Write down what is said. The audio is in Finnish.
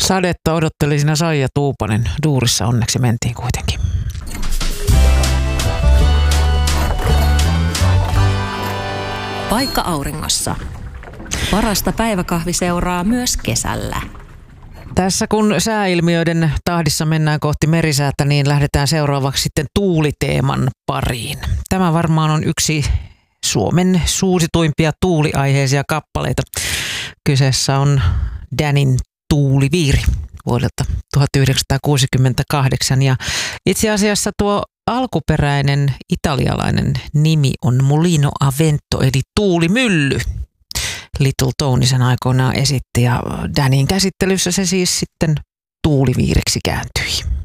Sadetta odotteli siinä Saija Tuupanen. Duurissa onneksi mentiin kuitenkin. Paikka auringossa. Parasta päiväkahviseuraa myös kesällä. Tässä kun sääilmiöiden tahdissa mennään kohti merisäätä, niin lähdetään seuraavaksi sitten tuuliteeman pariin. Tämä varmaan on yksi Suomen suosituimpia tuuliaiheisia kappaleita. Kyseessä on Danin Tuuliviiri vuodelta 1968 ja itse asiassa tuo alkuperäinen italialainen nimi on Mulino a Vento eli tuulimylly. Little Tony sen aikoinaan esitti ja Danin käsittelyssä se siis sitten tuuliviiriksi kääntyi.